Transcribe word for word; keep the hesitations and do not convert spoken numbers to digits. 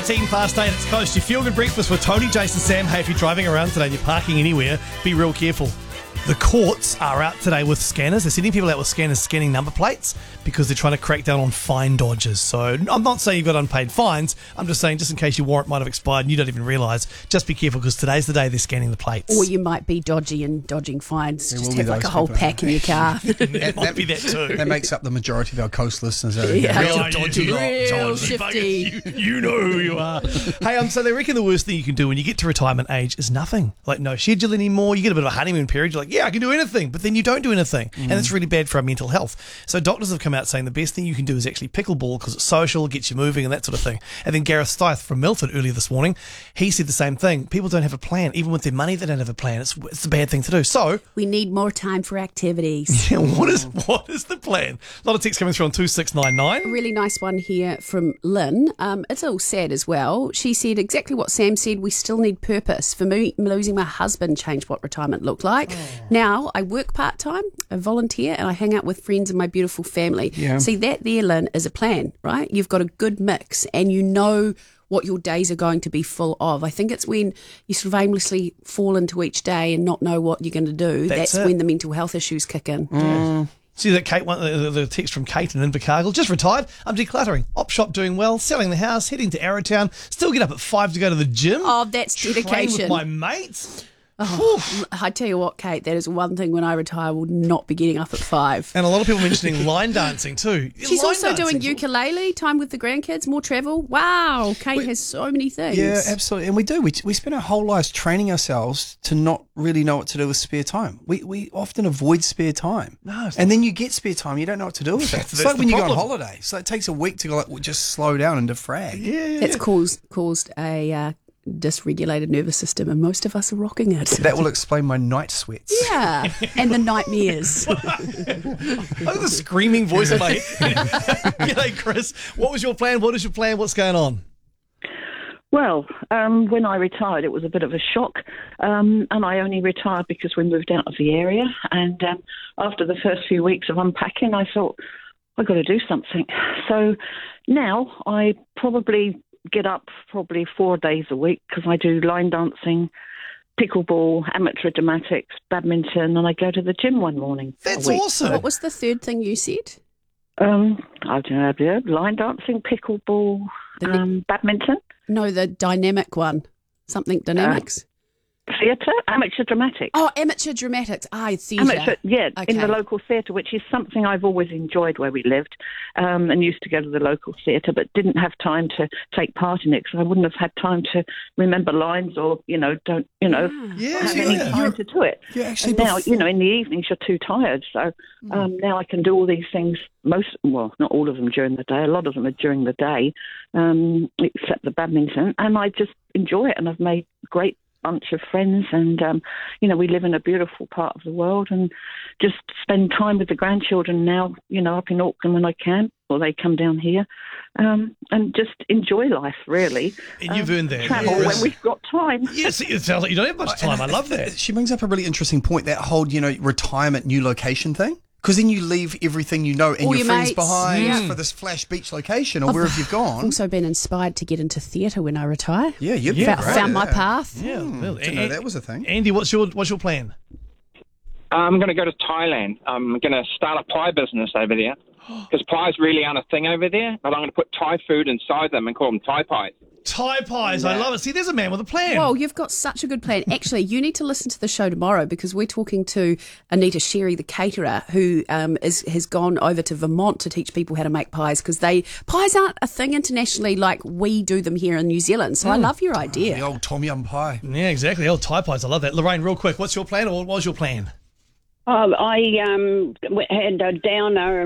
eighteen past eight, it's close to your Feel Good Breakfast with Tony, Jason, Sam. Hey, if you're driving around today and you're parking anywhere, be real careful. The courts are out today with scanners. They're sending people out with scanners scanning number plates because they're trying to crack down on fine dodgers. So I'm not saying you've got unpaid fines. I'm just saying just in case your warrant might have expired and you don't even realise, just be careful because today's the day they're scanning the plates. Or you might be dodgy and dodging fines. There Just will have be like a those whole people, pack in your car. It might be that too. That makes up the majority of our coast listeners. Out Yeah. here. Real dodgy lot, Real dodgy shifty. buggers. You, you know who you are. Hey, um, so they reckon the worst thing you can do when you get to retirement age is nothing. Like no schedule anymore. You get a bit of a honeymoon period. You're like, yeah, I can do anything. But then you don't do anything. Mm. And it's really bad for our mental health. So doctors have come out saying the best thing you can do is actually pickleball because it's social, gets you moving and that sort of thing. And then Gareth Stith from Milford earlier this morning, he said the same thing. People don't have a plan. Even with their money, they don't have a plan. It's it's a bad thing to do. So We need more time for activities. yeah, what is what is the plan? A lot of texts coming through on two six nine A nine. really nice one here from Lynn. Um, it's a little sad as well. She said exactly what Sam said. We still need purpose. For me, losing my husband changed what retirement looked like. Oh. Now I work part-time, I volunteer, and I hang out with friends and my beautiful family. Yeah. See, that there, Lynn, is a plan, right? You've got a good mix and you know what your days are going to be full of. I think it's when you sort of aimlessly fall into each day and not know what you're going to do. That's That's, it. when the mental health issues kick in. Mm. See that Kate, one, the, the text from Kate in Invercargill, just retired. I'm decluttering. Op shop doing well. Selling the house. Heading to Arrowtown. Still get up at five to go to the gym. Oh, that's Train dedication. with my mates. Oh, I tell you what, Kate, that is one thing when I retire, I will not be getting up at five. And a lot of people mentioning line dancing too. She's Line also dancing. doing ukulele, time with the grandkids, more travel. Wow, Kate We- has so many things. Yeah, absolutely. And we do. We, we spend our whole lives training ourselves to not really know what to do with spare time. We we often avoid spare time. No, it's and then you get spare time, you don't know what to do with it. That's- It's that's like the when you go on problem. holiday. So it takes a week to go like, well, just slow down and defrag. Yeah, yeah, That's yeah. caused, caused a uh, dysregulated nervous system, and most of us are rocking it. That will explain my night sweats. Yeah, and the nightmares. Look at the screaming voice of my head. G'day, Chris. What was your plan? What is your plan? What's going on? Well, um, when I retired, it was a bit of a shock, um, and I only retired because we moved out of the area. And um, after the first few weeks of unpacking, I thought, I've got to do something. So now I probably get up probably four days a week because I do line dancing, pickleball, amateur dramatics, badminton, and I go to the gym one morning. a That's week. awesome. What was the third thing you said? Um, I don't know, yeah, line dancing, pickleball, The ne- um, badminton. No, the dynamic one. Something dynamics. Theatre, amateur dramatics. oh, amateur dramatics. Ah, theatre. Amateur, yeah, in the Okay. local theatre, which is something I've always enjoyed where we lived, um, and used to go to the local theatre, but didn't have time to take part in it because I wouldn't have had time to remember lines or, you know, don't, you know, Yeah, have yeah. any time to do it. You're actually And now, before- you know, in the evenings you're too tired, so um, now I can do all these things. Most, well, not all of them during the day. A lot of them are during the day, um, except the badminton, and I just enjoy it. And I've made great bunch of friends, and um, you know, we live in a beautiful part of the world, and just spend time with the grandchildren now. You know, up in Auckland when I can, or they come down here, um, and just enjoy life. Really, And you've Um, earned that. travel Yes. when we've got time. Yes, it sounds like you don't have much time. I love that. She brings up a really interesting point, that whole, you know, retirement, new location thing. Because then you leave everything you know and All your, your friends mates. behind Yeah. for this flash beach location or wherever you've gone. Also been inspired to get into theatre when I retire. Yeah, you've Yeah, Fa- great found at my that. path. Yeah, well, Didn't know An- that was a thing. Andy, what's your what's your plan? I'm going to go to Thailand. I'm going to start a pie business over there because pies really aren't a thing over there. But I'm going to put Thai food inside them and call them Thai pies. Thai pies. I love it. See, there's a man with a plan. Whoa, you've got such a good plan. Actually, you need to listen to the show tomorrow because we're talking to Anita Sherry, the caterer, who um, is, has gone over to Vermont to teach people how to make pies because they pies aren't a thing internationally like we do them here in New Zealand. So I love your idea. The old Tom Yum pie. Yeah, exactly. Oh, Thai pies. I love that. Lorraine, real quick, what's your plan or what was your plan? Oh, I um, had a downer